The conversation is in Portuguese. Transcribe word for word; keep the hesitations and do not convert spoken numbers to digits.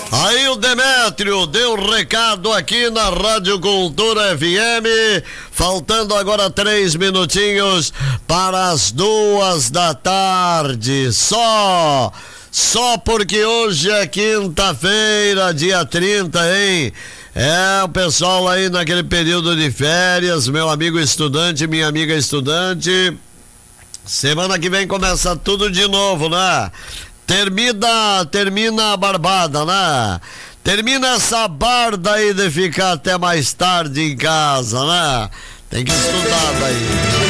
Aí o Demétrio deu recado aqui na Rádio Cultura F M, faltando agora três minutinhos para as duas da tarde, só, só porque hoje é quinta-feira, dia trinta, hein? É, o pessoal aí naquele período de férias, meu amigo estudante, minha amiga estudante, semana que vem começa tudo de novo, né? Termina, termina a barbada, né? Termina essa barda aí de ficar até mais tarde em casa, né? Tem que estudar daí.